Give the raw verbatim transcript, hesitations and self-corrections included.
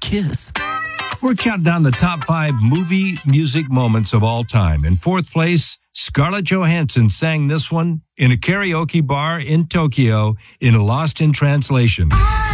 kiss. We're counting down the top five movie music moments of all time. In fourth place, Scarlett Johansson sang this one in a karaoke bar in Tokyo in Lost in Translation.